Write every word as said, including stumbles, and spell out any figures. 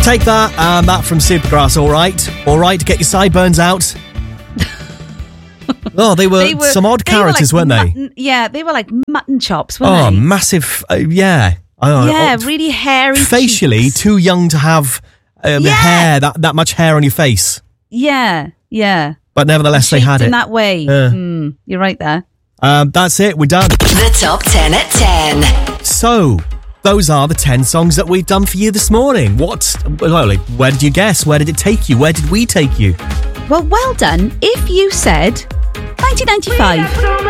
Take that, uh, Matt from Supergrass. All right, all right. Get your sideburns out. Oh, they were, they were some odd characters, were like weren't mutton, they? Yeah, they were like mutton chops, weren't oh, they? Oh, massive. Uh, yeah. Oh, yeah, oh, really hairy. Facially, cheeks. too young to have um, yeah. hair, that, that much hair on your face. Yeah, yeah. But nevertheless, they had it. in that way. Yeah. Mm, you're right there. Um, that's it. We're done. The top ten at ten. So, those are the ten songs that we've done for you this morning. What? Well, where did you guess? Where did it take you? Where did we take you? Well, well done. If you said nineteen ninety-five.